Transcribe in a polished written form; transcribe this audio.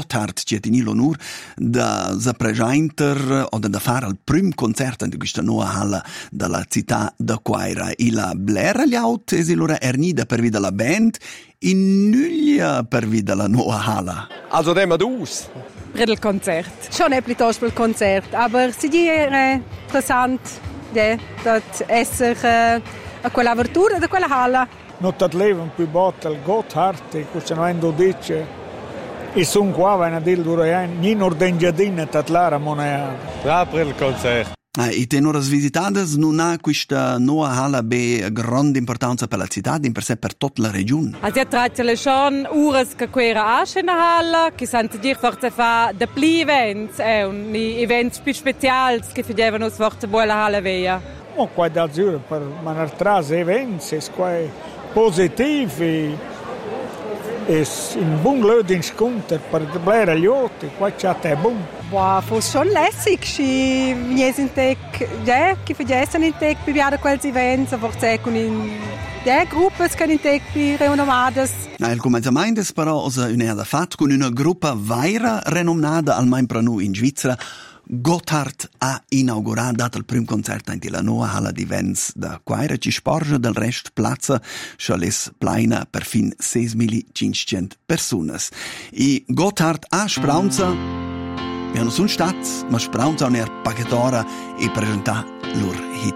Gotthard ci ha tenuto l'onore da presentare o da fare il primo concerto in questa nuova halla della città da Quaira. E la Blair Liaut e allora ernida per via della band in nuglia per via della nuova halla. Also nehmen wir aus. Per il concerto. Schon nicht das für Konzert, aber sie è interessant, ja, dat essere a quella apertura da quella halla. Non ti levano più botte al Gotthard, questo non è 12. E sono qua, vanno a dire che non ordengiadina tatlara monea. Ja, per il concerto. I tenoras visitadas non ha questa nuova halla be grande importanza per la città, in per sé per tutta la regione. Also trattele schon ures che quera asce na halla, che sanno dir forse fa de pli events, ni events più speciali che facevano forse buona halla via. Ma qua da giuro per manartrase eventi, qua positivi. E in buon Leute in sconter per blera gli occhi, qua c'è te buon. Boah, fosse schon lässig, si viesen tec, ja, che facessero in tec per viare quels events, forse con in gruppe che in tec per renomades. Il cominciamento però è fatto con una gruppa vaira renomnata al main pranu in Svizzera. Gotthard ha inaugurato il primo concerto in la nuova halla di events da Quaira, ci sporge del resto piazza, sciales pleina per fin 6.500 persone. E Gotthard ha spranza, non sono stati, ma spranza una pacchetora e presenta loro hit.